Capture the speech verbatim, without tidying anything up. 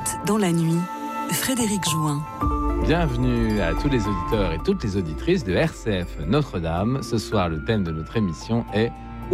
écoute dans la nuit, Frédéric Jouin. Bienvenue à tous les auditeurs et toutes les auditrices de R C F Notre-Dame. Ce soir, le thème de notre émission est